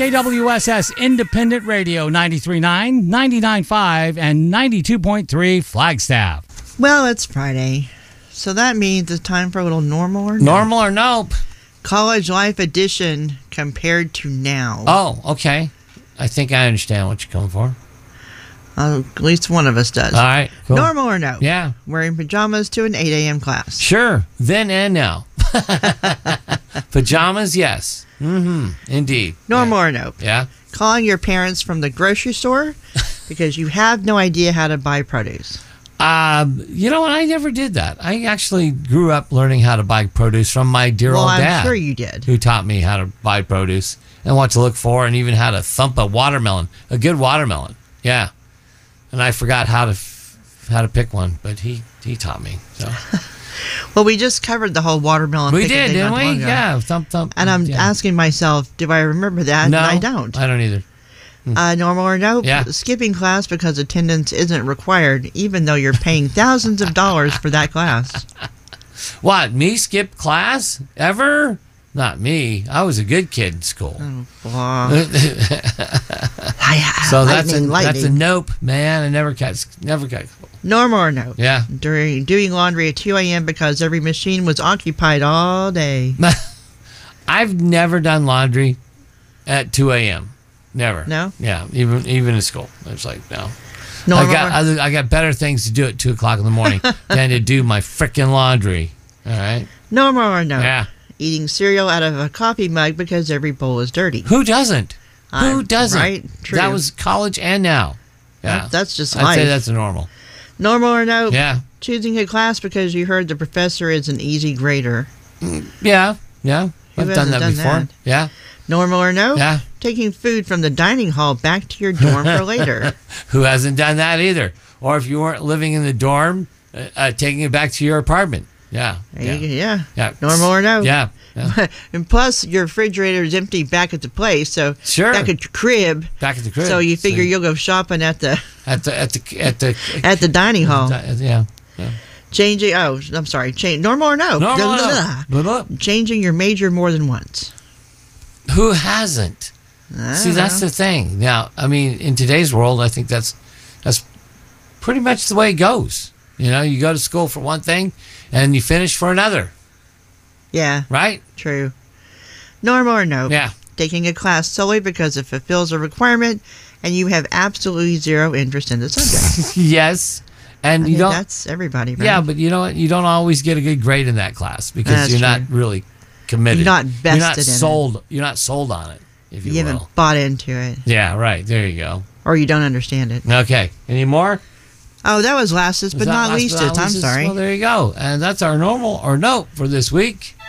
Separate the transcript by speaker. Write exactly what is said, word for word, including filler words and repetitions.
Speaker 1: K W S S Independent Radio ninety-three point nine, ninety-nine point five, and ninety-two point three Flagstaff.
Speaker 2: Well, it's Friday, so that means it's time for a little normal or nope.
Speaker 1: Normal or nope?
Speaker 2: College Life Edition compared to now.
Speaker 1: Oh, okay. I think I understand what you're going for.
Speaker 2: Uh, at least one of us does.
Speaker 1: All right, cool.
Speaker 2: Normal or no?
Speaker 1: Yeah.
Speaker 2: Wearing pajamas to an eight a.m. class.
Speaker 1: Sure. Then and now. Pajamas, yes. Mm-hmm. Indeed.
Speaker 2: Normal
Speaker 1: yeah.
Speaker 2: or no?
Speaker 1: Yeah.
Speaker 2: Calling your parents from the grocery store because you have no idea how to buy produce.
Speaker 1: Um, you know what? I never did that. I actually grew up learning how to buy produce from my dear
Speaker 2: well,
Speaker 1: old
Speaker 2: I'm
Speaker 1: dad.
Speaker 2: I'm sure you did.
Speaker 1: Who taught me how to buy produce and what to look for and even how to thump a watermelon, a good watermelon. Yeah. And I forgot how to f- how to pick one, but he, he taught me. So.
Speaker 2: Well, we just covered the whole watermelon.
Speaker 1: We
Speaker 2: picking
Speaker 1: did,
Speaker 2: thing
Speaker 1: didn't
Speaker 2: not
Speaker 1: we?
Speaker 2: long ago.
Speaker 1: Yeah, thump thump.
Speaker 2: And I'm
Speaker 1: yeah.
Speaker 2: asking myself, do I remember that?
Speaker 1: No,
Speaker 2: and I don't.
Speaker 1: I don't either.
Speaker 2: Uh, normal or no?
Speaker 1: Yeah.
Speaker 2: Skipping class because attendance isn't required, even though you're paying thousands of dollars for that class.
Speaker 1: What? Me skip class ever? Not me. I was a good kid in school.
Speaker 2: Oh, blah.
Speaker 1: So that's
Speaker 2: lightning,
Speaker 1: a
Speaker 2: lightning.
Speaker 1: that's a nope, man. I never got never got.
Speaker 2: Normal or no?
Speaker 1: Yeah.
Speaker 2: During doing laundry at two a.m. because every machine was occupied all day.
Speaker 1: I've never done laundry at two a.m. Never.
Speaker 2: No.
Speaker 1: Yeah. Even even in school, it's like no.
Speaker 2: Normal
Speaker 1: I got
Speaker 2: or-
Speaker 1: other, I got better things to do at two o'clock in the morning than to do my frickin' laundry. All right.
Speaker 2: Normal or no?
Speaker 1: Yeah.
Speaker 2: Eating cereal out of a coffee mug because every bowl is dirty.
Speaker 1: Who doesn't? Who
Speaker 2: Uh,
Speaker 1: doesn't?
Speaker 2: Right. True.
Speaker 1: That was college and now. Yeah.
Speaker 2: That- that's just
Speaker 1: I'd
Speaker 2: life.
Speaker 1: say that's a normal.
Speaker 2: Normal or no?
Speaker 1: Yeah.
Speaker 2: Choosing a class because you heard the professor is an easy grader.
Speaker 1: Yeah. Yeah.
Speaker 2: Who
Speaker 1: I've done
Speaker 2: hasn't
Speaker 1: that
Speaker 2: done
Speaker 1: before.
Speaker 2: that?
Speaker 1: Yeah.
Speaker 2: Normal or no?
Speaker 1: Yeah.
Speaker 2: Taking food from the dining hall back to your dorm for later.
Speaker 1: Who hasn't done that either? Or if you weren't living in the dorm, uh, uh, taking it back to your apartment. Yeah.
Speaker 2: There
Speaker 1: Yeah.
Speaker 2: you go, yeah.
Speaker 1: Yeah.
Speaker 2: Normal or no?
Speaker 1: Yeah. yeah.
Speaker 2: And plus, your refrigerator is empty back at the place, so
Speaker 1: Sure.
Speaker 2: back at your crib.
Speaker 1: Back at the crib.
Speaker 2: So you figure
Speaker 1: So-
Speaker 2: you'll go shopping at the
Speaker 1: at the at the at the
Speaker 2: at the dining hall.
Speaker 1: Yeah. yeah.
Speaker 2: Changing. Oh, I'm sorry. Change. Normal or no?
Speaker 1: Normal
Speaker 2: Blah,
Speaker 1: or
Speaker 2: blah,
Speaker 1: no?
Speaker 2: blah.
Speaker 1: Blah, blah.
Speaker 2: Changing your major more than once.
Speaker 1: Who hasn't?
Speaker 2: I
Speaker 1: See,
Speaker 2: don't
Speaker 1: that's
Speaker 2: know.
Speaker 1: the thing. Now, I mean, in today's world, I think that's that's pretty much the way it goes. You know, you go to school for one thing, and you finish for another.
Speaker 2: Yeah.
Speaker 1: Right?
Speaker 2: True. Normal or no?
Speaker 1: Yeah.
Speaker 2: Taking a class solely because it fulfills a requirement, and you have absolutely zero interest in the subject.
Speaker 1: Yes. And
Speaker 2: I
Speaker 1: you
Speaker 2: think
Speaker 1: don't.
Speaker 2: that's everybody, right?
Speaker 1: Yeah, but you know what? You don't always get a good grade in that class because
Speaker 2: That's
Speaker 1: you're
Speaker 2: true.
Speaker 1: not really committed.
Speaker 2: You're not
Speaker 1: You're not
Speaker 2: vested in it.
Speaker 1: sold. You're not sold on it, if you,
Speaker 2: You
Speaker 1: will.
Speaker 2: haven't bought into it,
Speaker 1: Yeah, right. There you go.
Speaker 2: or you don't understand it.
Speaker 1: Okay. Any more?
Speaker 2: Oh, that was lastest, but
Speaker 1: Was that
Speaker 2: not
Speaker 1: last
Speaker 2: leastest.
Speaker 1: but not
Speaker 2: I'm
Speaker 1: leastest?
Speaker 2: sorry.
Speaker 1: Well, there you go. And that's our normal or note for this week.